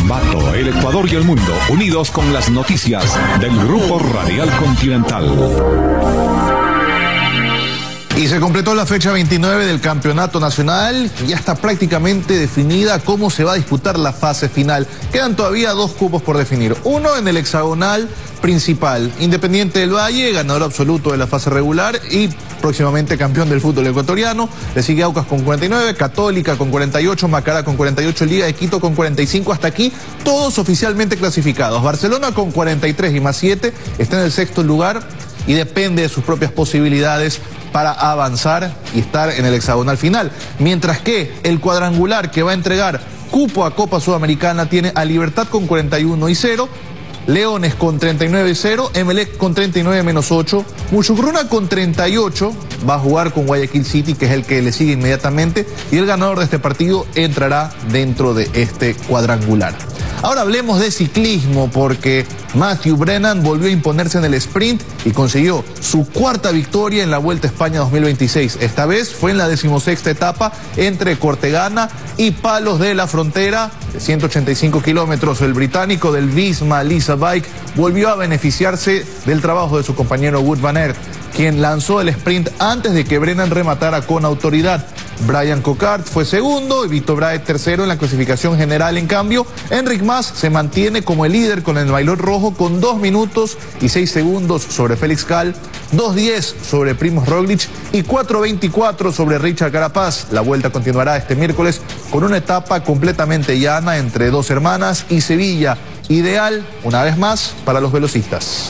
Ambato, el Ecuador y el mundo, unidos con las noticias del Grupo Radial Continental. Y se completó la fecha 29 del Campeonato Nacional. Ya está prácticamente definida cómo se va a disputar la fase final. Quedan todavía 2 cupos por definir. Uno en el hexagonal principal. Independiente del Valle, ganador absoluto de la fase regular y próximamente campeón del fútbol ecuatoriano. Le sigue Aucas con 49, Católica con 48, Macará con 48, Liga de Quito con 45. Hasta aquí todos oficialmente clasificados. Barcelona con 43 y más 7 está en el 6º lugar y depende de sus propias posibilidades para avanzar y estar en el hexagonal final. Mientras que el cuadrangular que va a entregar cupo a Copa Sudamericana tiene a Libertad con 41 y 0, Leones con 39 y 0, Emelec con 39 menos 8, Muchugruna con 38, va a jugar con Guayaquil City, que es el que le sigue inmediatamente, y el ganador de este partido entrará dentro de este cuadrangular. Ahora hablemos de ciclismo, porque Matthew Brennan volvió a imponerse en el sprint y consiguió su 4ª victoria en la Vuelta a España 2026. Esta vez fue en la 16ª etapa entre Cortegana y Palos de la Frontera, de 185 kilómetros. El británico del Visma Lease a Bike volvió a beneficiarse del trabajo de su compañero Wout van Aert, quien lanzó el sprint antes de que Brennan rematara con autoridad. Brian Cocard fue segundo y Vito Braet tercero en la clasificación general. En cambio, Enric Mas se mantiene como el líder con el bailón rojo con 2 minutos y 6 segundos sobre Félix Gal, 2:10 sobre Primož Roglič y 4:24 sobre Richard Carapaz. La vuelta continuará este miércoles con una etapa completamente llana entre Dos Hermanas y Sevilla, ideal una vez más para los velocistas.